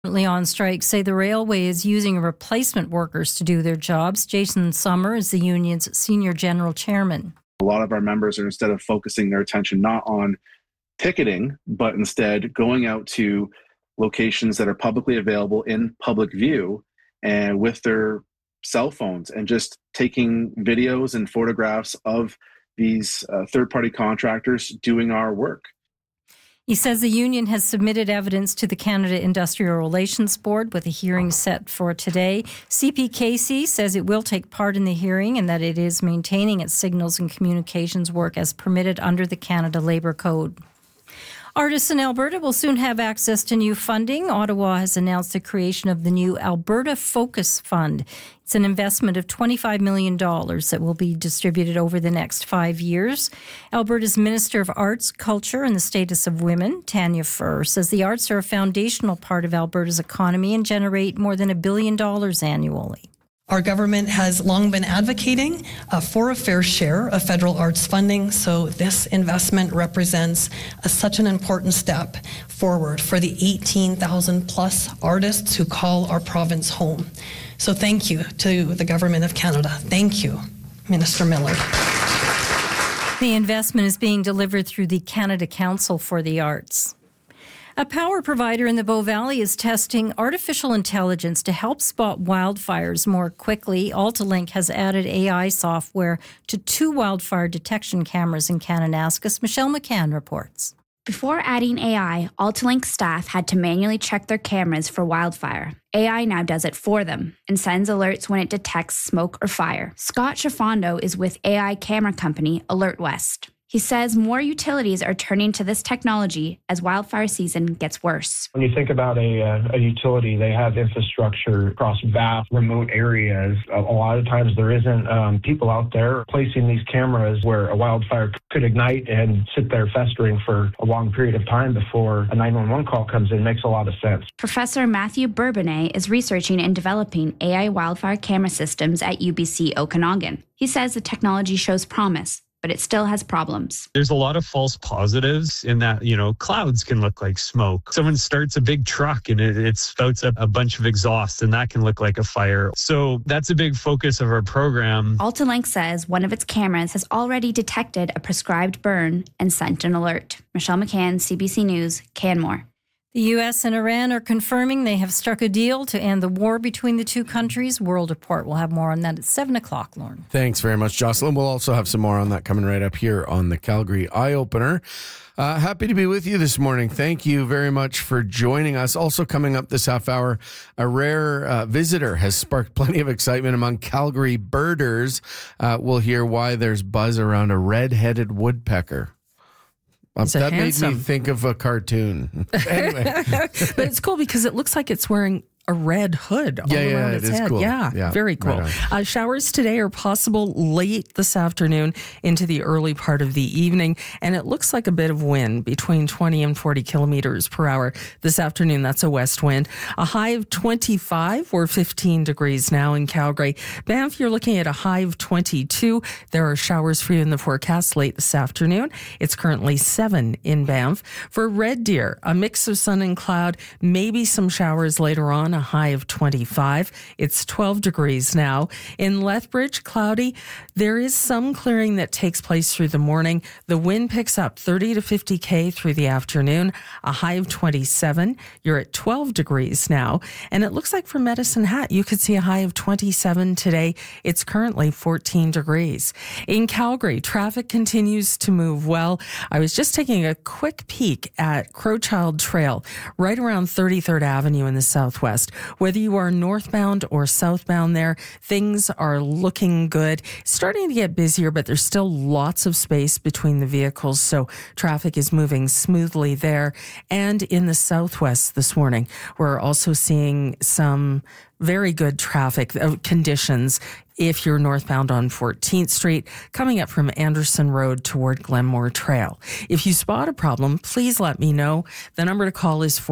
Currently on strike say the railway is using replacement workers to do their jobs. Jason Sommer is the union's senior general chairman. A lot of our members are, instead of focusing their attention not on ticketing, but instead going out to locations that are publicly available in public view and with their cell phones and just taking videos and photographs of these third-party contractors doing our work. He says the union has submitted evidence to the Canada Industrial Relations Board with a hearing set for today. CPKC says it will take part in the hearing and that it is maintaining its signals and communications work as permitted under the Canada Labour Code. Artists in Alberta will soon have access to new funding. Ottawa has announced the creation of the new Alberta Focus Fund. It's an investment of $25 million that will be distributed over the next 5 years. Alberta's Minister of Arts, Culture and the Status of Women, Tanya Furr, says the arts are a foundational part of Alberta's economy and generate more than $1 billion annually. Our government has long been advocating for a fair share of federal arts funding, so this investment represents such an important step forward for the 18,000 plus artists who call our province home. So thank you to the Government of Canada. Thank you, Minister Millard. The investment is being delivered through the Canada Council for the Arts. A power provider in the Bow Valley is testing artificial intelligence to help spot wildfires more quickly. AltaLink has added AI software to 2 wildfire detection cameras in Kananaskis. Michelle McCann reports. Before adding AI, AltaLink staff had to manually check their cameras for wildfire. AI now does it for them and sends alerts when it detects smoke or fire. Scott Schifondo is with AI camera company Alert West. He says more utilities are turning to this technology as wildfire season gets worse. When you think about a utility, they have infrastructure across vast remote areas. A lot of times there isn't people out there placing these cameras where a wildfire could ignite and sit there festering for a long period of time before a 911 call comes in. Makes a lot of sense. Professor Matthew Bourbonnais is researching and developing AI wildfire camera systems at UBC Okanagan. He says the technology shows promise, but it still has problems. There's a lot of false positives in that, clouds can look like smoke. Someone starts a big truck and it spouts up a bunch of exhaust and that can look like a fire. So that's a big focus of our program. AltaLink says one of its cameras has already detected a prescribed burn and sent an alert. Michelle McCann, CBC News, Canmore. The U.S. and Iran are confirming they have struck a deal to end the war between the two countries. World Report will have more on that at 7 o'clock, Lauren. Thanks very much, Jocelyn. We'll also have some more on that coming right up here on the Calgary Eye Opener. Happy to be with you this morning. Thank you very much for joining us. Also coming up this half hour, a rare visitor has sparked plenty of excitement among Calgary birders. We'll hear why there's buzz around a red-headed woodpecker. That made me think of a cartoon. Anyway. But it's cool because it looks like it's wearing a red hood all around its head. Cool. Yeah, very cool. Right showers today are possible late this afternoon into the early part of the evening, and it looks like a bit of wind between 20 and 40 kilometers per hour this afternoon. That's a west wind. A high of 25 or 15 degrees now in Calgary. Banff, you're looking at a high of 22. There are showers for you in the forecast late this afternoon. It's currently 7 in Banff. For Red Deer, a mix of sun and cloud, maybe some showers later on. A high of 25. It's 12 degrees now. In Lethbridge, cloudy. There is some clearing that takes place through the morning. The wind picks up 30 to 50 km through the afternoon. A high of 27. You're at 12 degrees now. And it looks like for Medicine Hat, you could see a high of 27 today. It's currently 14 degrees. In Calgary, traffic continues to move well. I was just taking a quick peek at Crowchild Trail right around 33rd Avenue in the southwest. Whether you are northbound or southbound there, things are looking good. Starting to get busier, but there's still lots of space between the vehicles, so traffic is moving smoothly there. And in the southwest this morning, we're also seeing some very good traffic conditions if you're northbound on 14th Street, coming up from Anderson Road toward Glenmore Trail. If you spot a problem, please let me know. The number to call is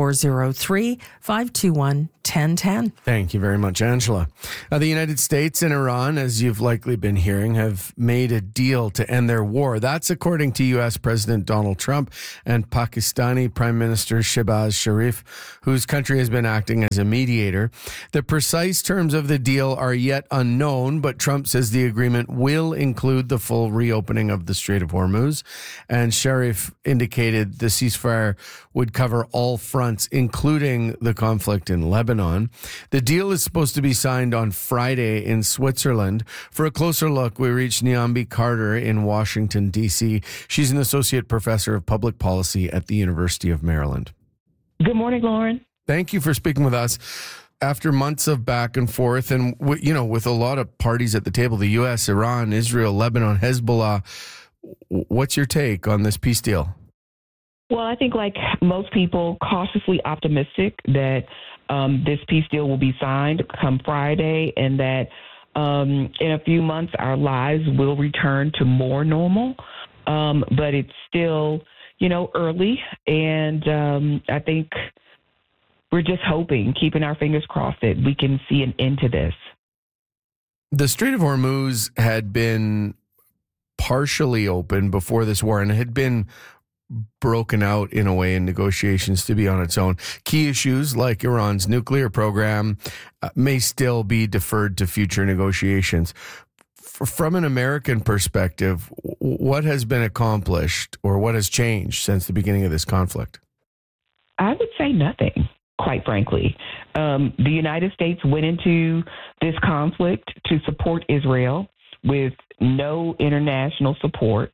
403-521-1010. Thank you very much, Angela. The United States and Iran, as you've likely been hearing, have made a deal to end their war. That's according to U.S. President Donald Trump and Pakistani Prime Minister Shehbaz Sharif, whose country has been acting as a mediator. The precise terms of the deal are yet unknown, but Trump says the agreement will include the full reopening of the Strait of Hormuz. And Sharif indicated the ceasefire would cover all fronts, including the conflict in Lebanon. The deal is supposed to be signed on Friday in Switzerland. For a closer look, we reached Nyambi Carter in Washington, D.C. She's an associate professor of public policy at the University of Maryland. Good morning, Lauren. Thank you for speaking with us. After months of back and forth and, with a lot of parties at the table, the U.S., Iran, Israel, Lebanon, Hezbollah, what's your take on this peace deal? Well, I think like most people, cautiously optimistic that this peace deal will be signed come Friday and that in a few months our lives will return to more normal. But it's still, early. And I think we're just hoping, keeping our fingers crossed that we can see an end to this. The Strait of Hormuz had been partially open before this war, and it had been broken out in a way in negotiations to be on its own. Key issues like Iran's nuclear program may still be deferred to future negotiations. From an American perspective, what has been accomplished or what has changed since the beginning of this conflict? I would say nothing, quite frankly. The United States went into this conflict to support Israel with no international support.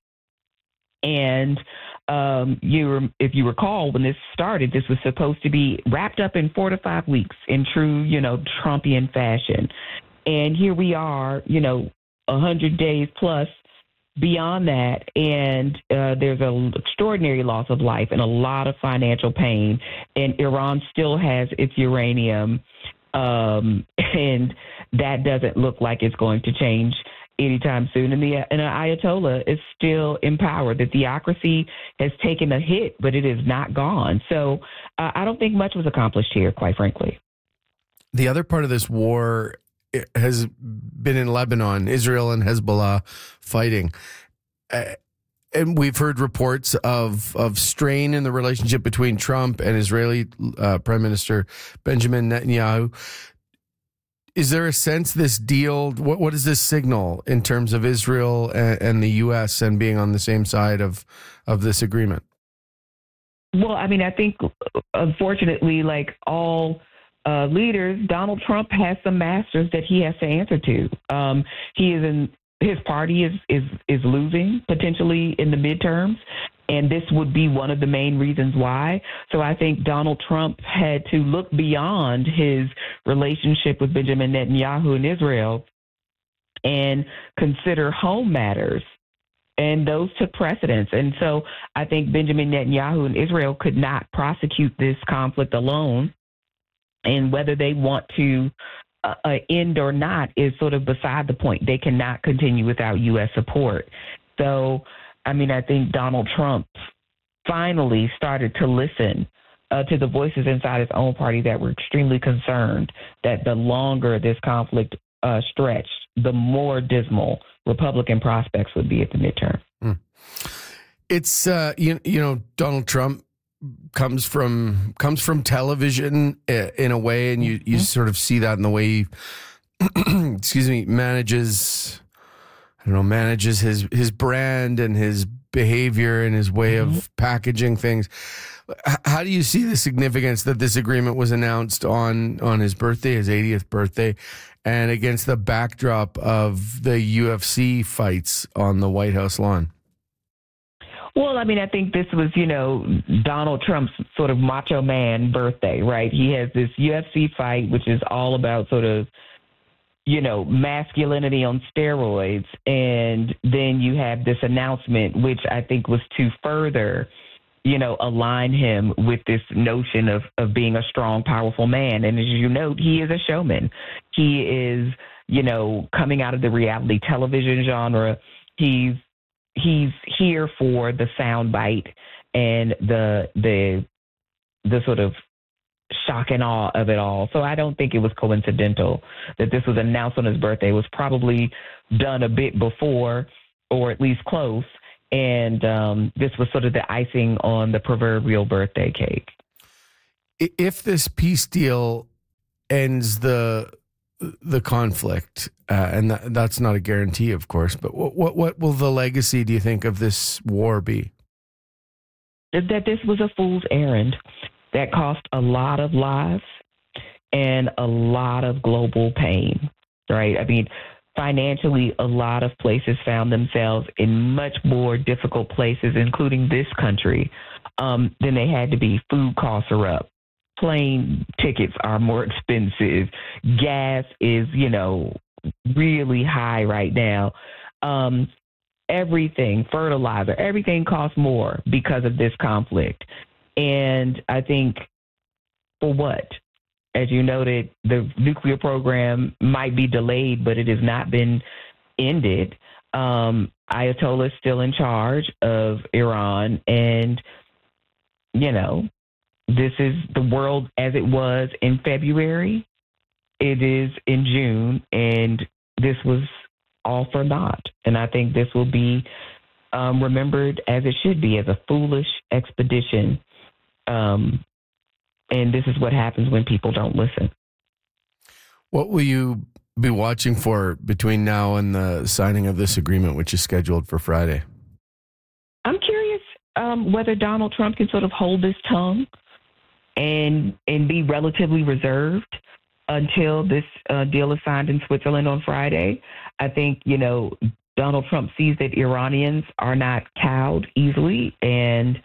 And if you recall, when this started, this was supposed to be wrapped up in 4 to 5 weeks in true, Trumpian fashion. And here we are, 100 days plus beyond that, and there's an extraordinary loss of life and a lot of financial pain. And Iran still has its uranium, and that doesn't look like it's going to change anytime soon. And the Ayatollah is still in power. The theocracy has taken a hit, but it is not gone. So I don't think much was accomplished here, quite frankly. The other part of this war has been in Lebanon, Israel and Hezbollah fighting. And we've heard reports of strain in the relationship between Trump and Israeli Prime Minister Benjamin Netanyahu. Is there a sense this deal, what does this signal in terms of Israel and the U.S. and being on the same side of this agreement? Well, I mean, I think, unfortunately, like all leaders, Donald Trump has some masters that he has to answer to. His party is losing potentially in the midterms, and this would be one of the main reasons why. So I think Donald Trump had to look beyond his relationship with Benjamin Netanyahu in Israel and consider home matters. And those took precedence. And so I think Benjamin Netanyahu and Israel could not prosecute this conflict alone. And whether they want to end or not is sort of beside the point. They cannot continue without U.S. support. So, I mean, I think Donald Trump finally started to listen to the voices inside his own party that were extremely concerned that the longer this conflict stretched, the more dismal Republican prospects would be at the midterm. It's, Donald Trump comes from television in a way, and you sort of see that in the way he manages his brand and his behavior and his way of packaging things. How do you see the significance that this agreement was announced on his birthday, his 80th birthday, and against the backdrop of the UFC fights on the White House lawn? Well, I mean, I think this was, Donald Trump's sort of macho man birthday, right? He has this UFC fight, which is all about sort of, masculinity on steroids. And then you have this announcement, which I think was to further align him with this notion of being a strong, powerful man. And as you note, he is a showman. He is, coming out of the reality television genre. He's here for the soundbite and the sort of shock and awe of it all. So I don't think it was coincidental that this was announced on his birthday. It was probably done a bit before, or at least close. And this was sort of the icing on the proverbial birthday cake. If this peace deal ends the conflict, and that's not a guarantee, of course, but what will the legacy, do you think, of this war be? That this was a fool's errand that cost a lot of lives and a lot of global pain, right? I mean, financially, a lot of places found themselves in much more difficult places, including this country, than they had to be. Food costs are up. Plane tickets are more expensive. Gas is, really high right now. Everything, fertilizer, everything costs more because of this conflict. And I think, for what? As you noted, the nuclear program might be delayed, but it has not been ended. Ayatollah is still in charge of Iran. And, this is the world as it was in February. It is in June. And this was all for naught. And I think this will be remembered as it should be, as a foolish expedition. And this is what happens when people don't listen. What will you be watching for between now and the signing of this agreement, which is scheduled for Friday? I'm curious whether Donald Trump can sort of hold his tongue and be relatively reserved until this deal is signed in Switzerland on Friday. I think, Donald Trump sees that Iranians are not cowed easily, and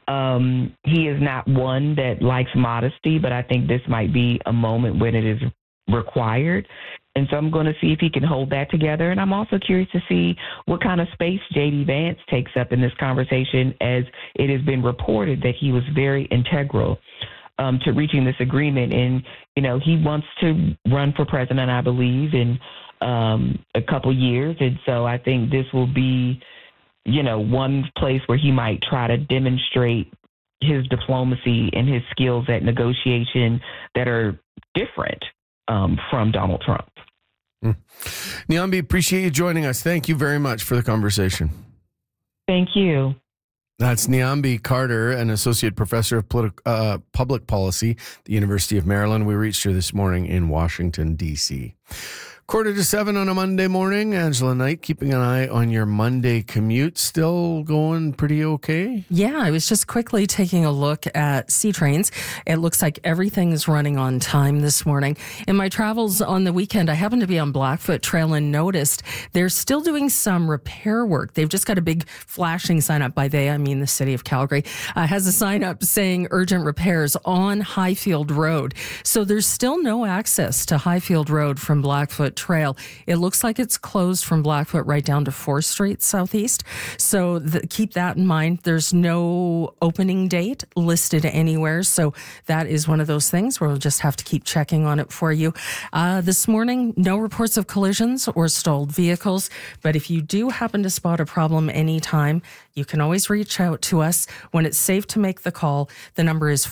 he is not one that likes modesty, but I think this might be a moment when it is required. And so I'm going to see if he can hold that together. And I'm also curious to see what kind of space J.D. Vance takes up in this conversation, as it has been reported that he was very integral to reaching this agreement. And, he wants to run for president, I believe, in a couple years. And so I think this will be one place where he might try to demonstrate his diplomacy and his skills at negotiation that are different from Donald Trump. Niambi, appreciate you joining us. Thank you very much for the conversation. Thank you. That's Niambi Carter, an associate professor of public policy at the University of Maryland. We reached her this morning in Washington, D.C. 6:45 on a Monday morning. Angela Knight, keeping an eye on your Monday commute. Still going pretty okay? Yeah, I was just quickly taking a look at C-Trains. It looks like everything is running on time this morning. In my travels on the weekend, I happened to be on Blackfoot Trail and noticed they're still doing some repair work. They've just got a big flashing sign up. By they, I mean the city of Calgary. Has a sign up saying urgent repairs on Highfield Road. So there's still no access to Highfield Road from Blackfoot Trail. It looks like it's closed from Blackfoot right down to 4th Street Southeast. So keep that in mind. There's no opening date listed anywhere. So that is one of those things where we'll just have to keep checking on it for you. This morning, no reports of collisions or stalled vehicles. But if you do happen to spot a problem anytime, you can always reach out to us when it's safe to make the call. The number is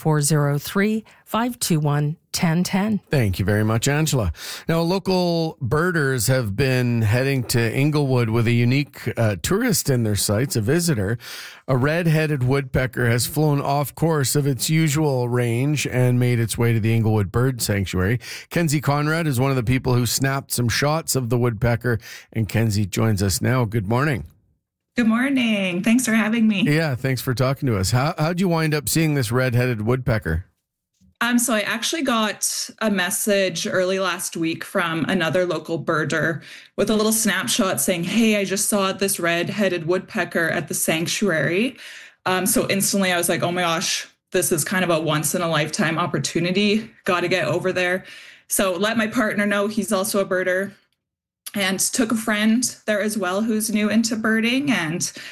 403-521-1010. Thank you very much, Angela. Now, local birders have been heading to Inglewood with a unique tourist in their sights, a visitor. A red-headed woodpecker has flown off course of its usual range and made its way to the Inglewood Bird Sanctuary. Kenzie Conrad is one of the people who snapped some shots of the woodpecker, and Kenzie joins us now. Good morning. Good morning. Thanks for having me. Yeah, thanks for talking to us. How'd you wind up seeing this red-headed woodpecker? So I actually got a message early last week from another local birder with a little snapshot saying, hey, I just saw this red-headed woodpecker at the sanctuary. So instantly I was like, oh my gosh, this is kind of a once-in-a-lifetime opportunity. Got to get over there. So let my partner know, he's also a birder, and took a friend there as well who's new into birding, and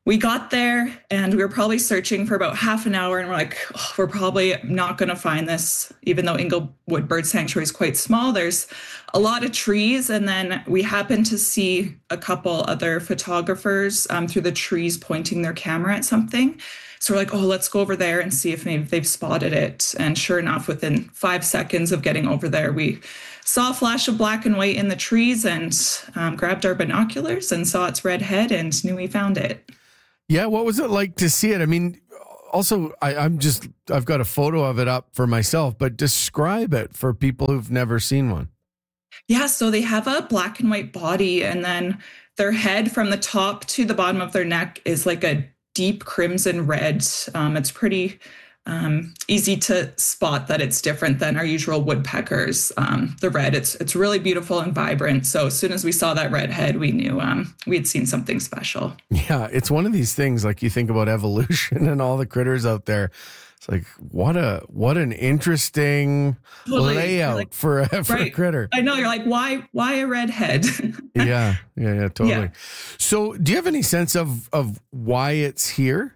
we got there and we were probably searching for about half an hour, and we're like, oh, we're probably not going to find this, even though Inglewood Bird Sanctuary is quite small. There's a lot of trees. And then we happened to see a couple other photographers through the trees pointing their camera at something. So we're like, oh, let's go over there and see if maybe they've spotted it. And sure enough, within 5 seconds of getting over there, we saw a flash of black and white in the trees and grabbed our binoculars and saw its red head and knew we found it. Yeah, what was it like to see it? I mean, also, I've got a photo of it up for myself, but describe it for people who've never seen one. Yeah, so they have a black and white body, and then their head from the top to the bottom of their neck is like a deep crimson red. It's pretty easy to spot that it's different than our usual woodpeckers. The red, it's really beautiful and vibrant. So as soon as we saw that red head, we knew we had seen something special. Yeah, it's one of these things, like you think about evolution and all the critters out there. It's like, what an interesting layout for a critter. I know, you're like, why a red head? yeah, totally. Yeah. So do you have any sense of why it's here?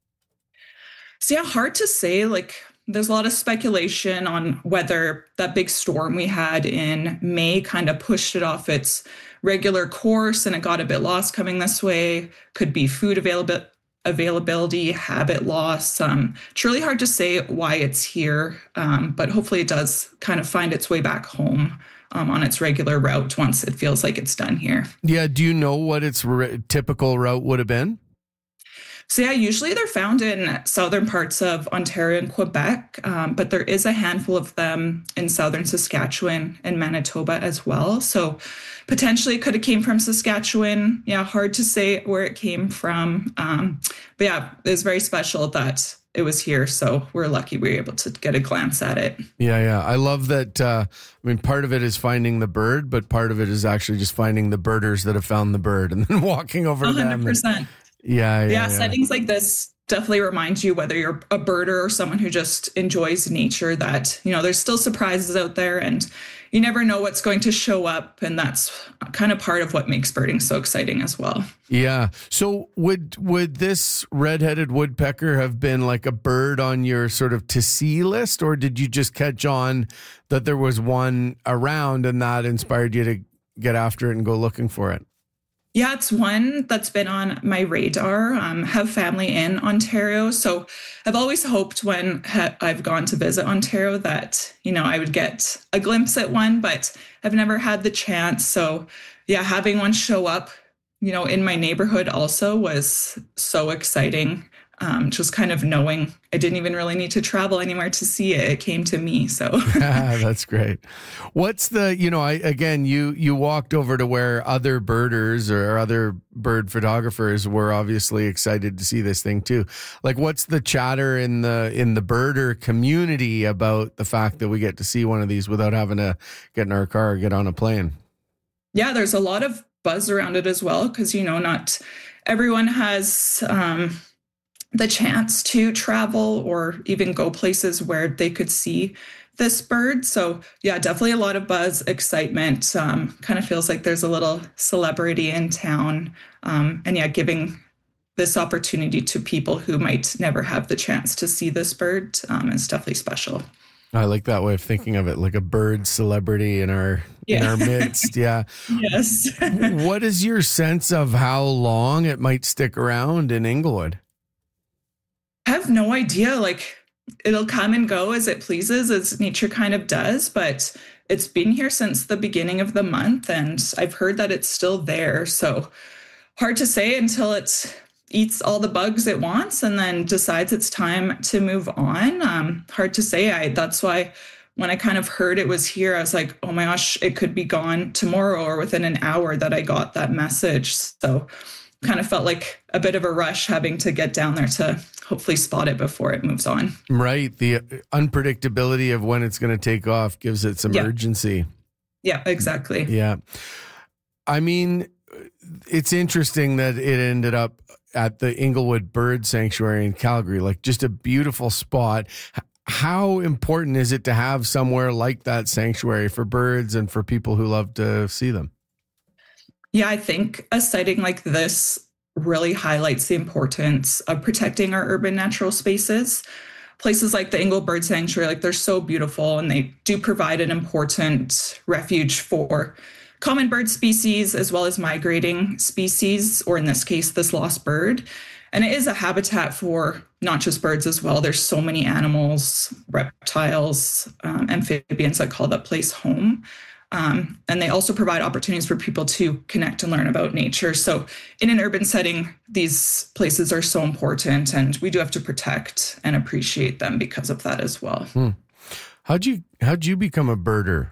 So yeah, hard to say. Like, there's a lot of speculation on whether that big storm we had in May kind of pushed it off its regular course and it got a bit lost coming this way. Could be food availability, habit loss. It's really hard to say why it's here, but hopefully it does kind of find its way back home on its regular route once it feels like it's done here. Yeah. Do you know what its typical route would have been? So yeah, usually they're found in southern parts of Ontario and Quebec, but there is a handful of them in southern Saskatchewan and Manitoba as well. So potentially it could have came from Saskatchewan. Yeah, hard to say where it came from. But yeah, it was very special that it was here. So we're lucky we were able to get a glance at it. Yeah. I love that. I mean, part of it is finding the bird, but part of it is actually just finding the birders that have found the bird and then walking over to them. 100%. Yeah. Settings like this definitely remind you, whether you're a birder or someone who just enjoys nature, that, there's still surprises out there and you never know what's going to show up. And that's kind of part of what makes birding so exciting as well. Yeah. So would this red-headed woodpecker have been like a bird on your sort of to see list, or did you just catch on that there was one around and that inspired you to get after it and go looking for it? Yeah, it's one that's been on my radar. Have family in Ontario. So I've always hoped when I've gone to visit Ontario that, I would get a glimpse at one, but I've never had the chance. So yeah, having one show up, in my neighborhood also was so exciting. Just kind of knowing I didn't even really need to travel anywhere to see it. It came to me. So that's great. What's the, you walked over to where other birders or other bird photographers were obviously excited to see this thing too. Like, what's the chatter in the birder community about the fact that we get to see one of these without having to get in our car or get on a plane? Yeah, there's a lot of buzz around it as well. Cause not everyone has, the chance to travel or even go places where they could see this bird. So yeah, definitely a lot of buzz, excitement. Kind of feels like there's a little celebrity in town. And yeah, giving this opportunity to people who might never have the chance to see this bird is definitely special. I like that way of thinking of it, like a bird celebrity in our midst. Yeah. Yes. What is your sense of how long it might stick around in Inglewood? I have no idea. Like, it'll come and go as it pleases, as nature kind of does, but it's been here since the beginning of the month, and I've heard that it's still there. So hard to say until it eats all the bugs it wants and then decides it's time to move on. Hard to say. That's why when I kind of heard it was here, I was like, oh my gosh, it could be gone tomorrow or within an hour that I got that message. So kind of felt like a bit of a rush having to get down there to hopefully spot it before it moves on. Right. The unpredictability of when it's going to take off gives it some urgency. Yeah, exactly. Yeah. I mean, it's interesting that it ended up at the Inglewood Bird Sanctuary in Calgary, like just a beautiful spot. How important is it to have somewhere like that sanctuary for birds and for people who love to see them? Yeah, I think a sighting like this really highlights the importance of protecting our urban natural spaces. Places like the Ingle Bird Sanctuary, like they're so beautiful, and they do provide an important refuge for common bird species as well as migrating species, or in this case, this lost bird. And it is a habitat for not just birds as well. There's so many animals, reptiles, amphibians that call that place home. And they also provide opportunities for people to connect and learn about nature. So in an urban setting, these places are so important, and we do have to protect and appreciate them because of that as well. How'd you become a birder?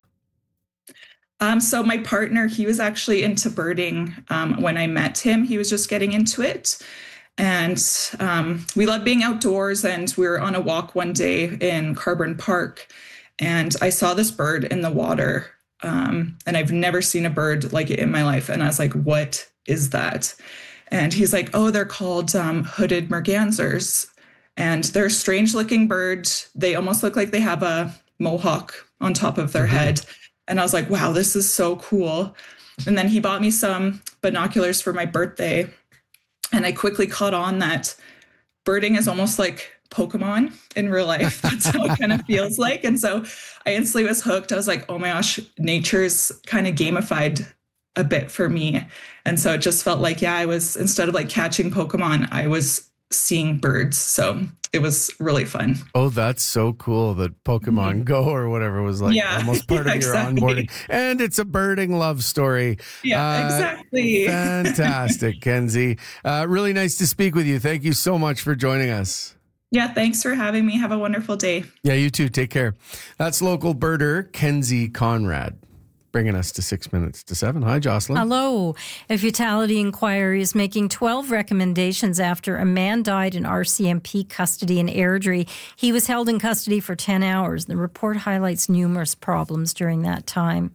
So my partner, he was actually into birding when I met him. He was just getting into it. And we love being outdoors, and we were on a walk one day in Carburn Park, and I saw this bird in the water. And I've never seen a bird like it in my life. And I was like, what is that? And he's like, oh, they're called hooded mergansers. And they're a strange looking bird. They almost look like they have a mohawk on top of their head. And I was like, wow, this is so cool. And then he bought me some binoculars for my birthday. And I quickly caught on that birding is almost like Pokemon in real life. That's how it kind of feels like. And so I instantly was hooked. I was like, oh my gosh, nature's kind of gamified a bit for me. And so it just felt like, yeah, I was, instead of like catching Pokemon, I was seeing birds. So it was really fun. Oh, that's so cool that Pokemon Go or whatever was like almost part of your onboarding. And it's a birding love story. Yeah, exactly. Fantastic, Kenzie. Really nice to speak with you. Thank you so much for joining us. Yeah, thanks for having me. Have a wonderful day. Yeah, you too. Take care. That's local birder Kenzie Conrad. Bringing us to 6 minutes to 7. Hi, Jocelyn. Hello. A fatality inquiry is making 12 recommendations after a man died in RCMP custody in Airdrie. He was held in custody for 10 hours. The report highlights numerous problems during that time.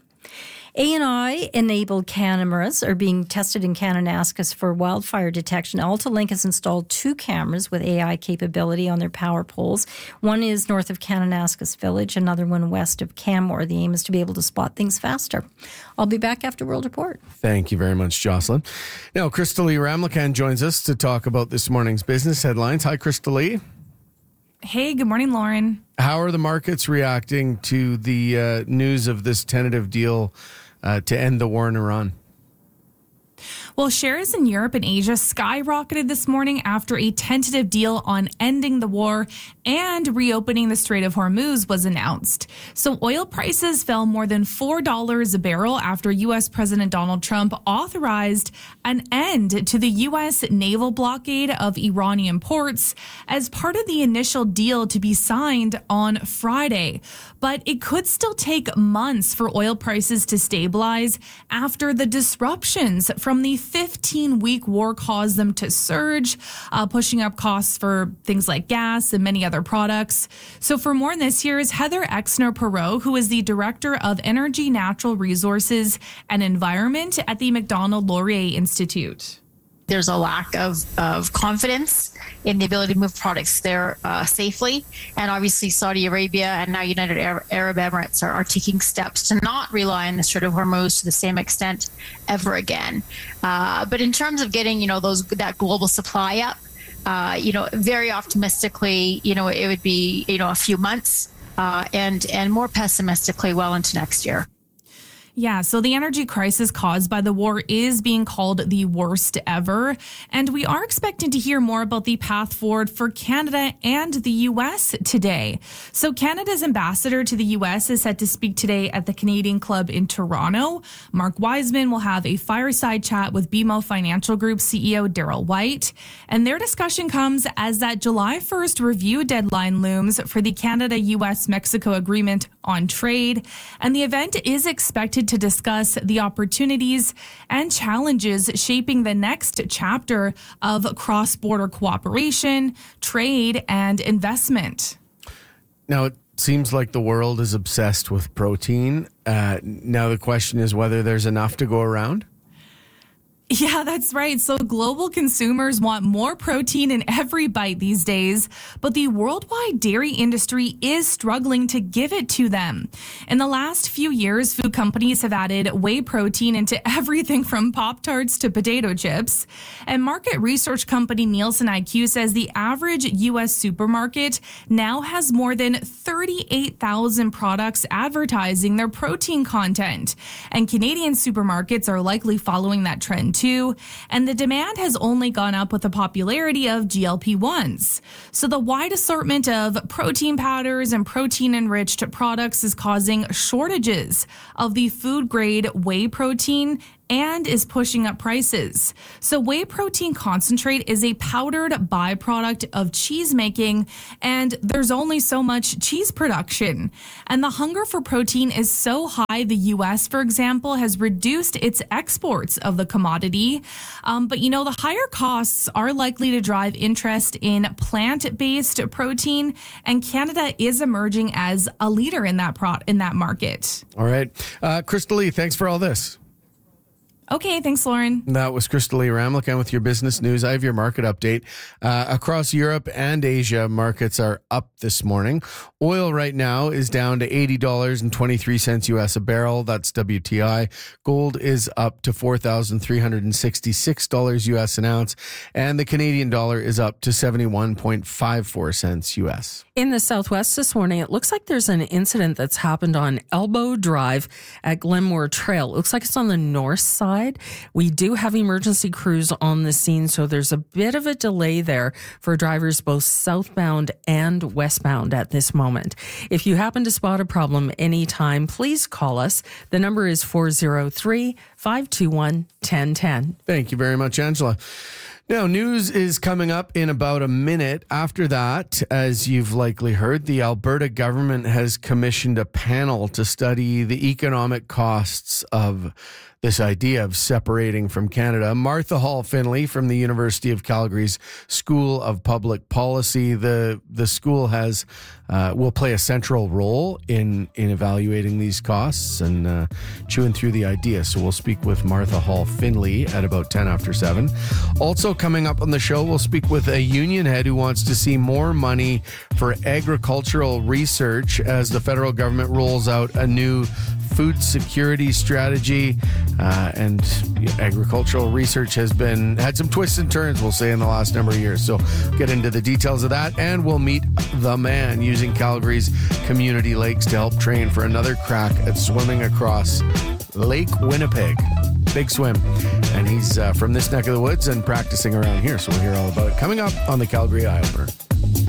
ANI-enabled cameras are being tested in Kananaskis for wildfire detection. AltaLink has installed 2 cameras with AI capability on their power poles. One is north of Kananaskis Village, another one west of Canmore. The aim is to be able to spot things faster. I'll be back after World Report. Thank you very much, Jocelyn. Now, Crystal Lee Ramlakan joins us to talk about this morning's business headlines. Hi, Crystal Lee. Hey, good morning, Lauren. How are the markets reacting to the news of this tentative deal to end the war in Iran? Well, shares in Europe and Asia skyrocketed this morning after a tentative deal on ending the war and reopening the Strait of Hormuz was announced. So oil prices fell more than $4 a barrel after U.S. President Donald Trump authorized an end to the U.S. naval blockade of Iranian ports as part of the initial deal to be signed on Friday. But it could still take months for oil prices to stabilize after the disruptions from the 15-week war caused them to surge, pushing up costs for things like gas and many other products. So for more on this, here is Heather Exner-Perot, who is the Director of Energy, Natural Resources and Environment at the Macdonald-Laurier Institute. There's a lack of confidence in the ability to move products there safely. And obviously Saudi Arabia and now United Arab Emirates are taking steps to not rely on the Strait of Hormuz to the same extent ever again. But in terms of getting, that global supply up, very optimistically, it would be, a few months and more pessimistically well into next year. Yeah, so the energy crisis caused by the war is being called the worst ever. And we are expecting to hear more about the path forward for Canada and the U.S. today. So Canada's ambassador to the U.S. is set to speak today at the Canadian Club in Toronto. Mark Wiseman will have a fireside chat with BMO Financial Group CEO Darryl White. And their discussion comes as that July 1st review deadline looms for the Canada-U.S.-Mexico agreement on trade. And the event is expected to discuss the opportunities and challenges shaping the next chapter of cross-border cooperation, trade, and investment. Now, it seems like the world is obsessed with protein. Now, the question is whether there's enough to go around. Yeah, that's right. So global consumers want more protein in every bite these days, but the worldwide dairy industry is struggling to give it to them. In the last few years, food companies have added whey protein into everything from Pop-Tarts to potato chips. And market research company Nielsen IQ says the average U.S. supermarket now has more than 38,000 products advertising their protein content. And Canadian supermarkets are likely following that trend too, and the demand has only gone up with the popularity of GLP-1s. So the wide assortment of protein powders and protein-enriched products is causing shortages of the food-grade whey protein and is pushing up prices. So whey protein concentrate is a powdered byproduct of cheese making, and there's only so much cheese production. And the hunger for protein is so high, the U.S., for example, has reduced its exports of the commodity. But the higher costs are likely to drive interest in plant-based protein, and Canada is emerging as a leader in that market. All right. Crystal Lee, thanks for all this. Okay, thanks, Lauren. That was Crystal Lee Ramlichan with your business news. I have your market update. Across Europe and Asia, markets are up this morning. Oil right now is down to $80.23 US a barrel. That's WTI. Gold is up to $4,366 US an ounce. And the Canadian dollar is up to 71.54 cents US. In the Southwest this morning, it looks like there's an incident that's happened on Elbow Drive at Glenmore Trail. It looks like it's on the north side. We do have emergency crews on the scene, so there's a bit of a delay there for drivers both southbound and westbound at this moment. If you happen to spot a problem anytime, please call us. The number is 403-521-1010. Thank you very much, Angela. Now, news is coming up in about a minute. After that, as you've likely heard, the Alberta government has commissioned a panel to study the economic costs of this idea of separating from Canada. Martha Hall Finley from the University of Calgary's School of Public Policy. The school will play a central role in evaluating these costs and chewing through the idea. So we'll speak with Martha Hall Finley at about 10 after 7. Also coming up on the show, we'll speak with a union head who wants to see more money for agricultural research as the federal government rolls out a new food security strategy. And agricultural research has had some twists and turns, we'll say, in the last number of years. So get into the details of that, and we'll meet the man using Calgary's community lakes to help train for another crack at swimming across Lake Winnipeg. Big swim. And he's from this neck of the woods and practicing around here. So we'll hear all about it coming up on the Calgary Eye Opener.